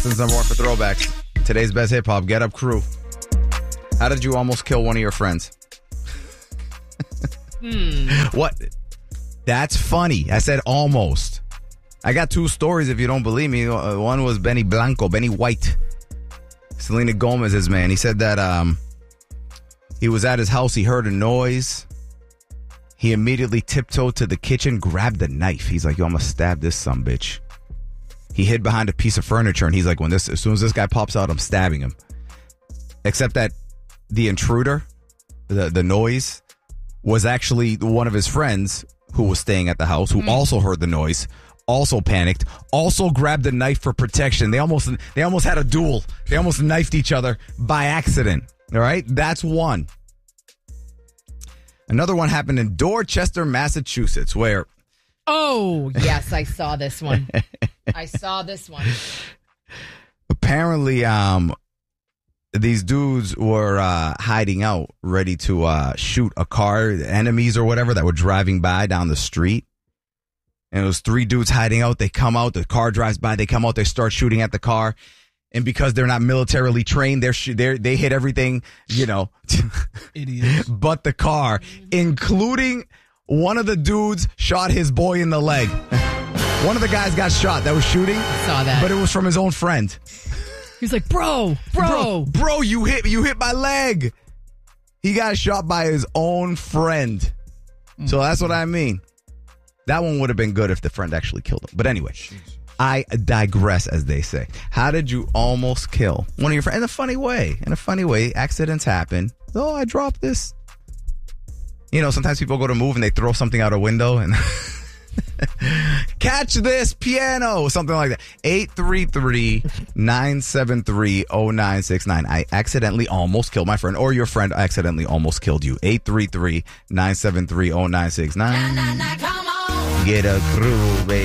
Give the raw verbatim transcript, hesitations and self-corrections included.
Since number one for throwbacks. Today's best hip hop. Get up, crew. How did you almost kill one of your friends? hmm. What? That's funny. I said almost. I got two stories if you don't believe me. One was Benny Blanco, Benny White. Selena Gomez's man. He said that um, he was at his house. He heard a noise. He immediately tiptoed to the kitchen, grabbed a knife. He's like, yo, I'm going to stab this sumbitch. He hid behind a piece of furniture, and he's like, when this, as soon as this guy pops out, I'm stabbing him. Except that the intruder, the, the noise, was actually one of his friends who was staying at the house, who mm. also heard the noise, also panicked, also grabbed a knife for protection. They almost they almost had a duel. They almost knifed each other by accident. All right? That's one. Another one happened in Dorchester, Massachusetts, where... Oh, yes, I saw this one. I saw this one. Apparently, um, these dudes were uh, hiding out, ready to uh, shoot a car, enemies or whatever that were driving by down the street. And it was three dudes hiding out. They come out, the car drives by, they come out, they start shooting at the car. And because they're not militarily trained, they're, sh- they're they hit everything, you know, idiots, but the car, including one of the dudes shot his boy in the leg. One of the guys got shot that was shooting. I saw that. But it was from his own friend. He's like, bro, bro, bro, bro, you hit, you hit my leg. He got shot by his own friend. Mm-hmm. So that's what I mean. That one would have been good if the friend actually killed him. But anyway, Jesus. I digress, as they say. How did you almost kill one of your friends? In a funny way. In a funny way, accidents happen. Oh, I dropped this. You know, sometimes people go to move and they throw something out a window and catch this piano, something like that. eight three three, nine seven three, zero nine six nine. I accidentally almost killed my friend, or your friend accidentally almost killed you. eight three three, nine seven three, zero nine six nine. Get a crew, baby.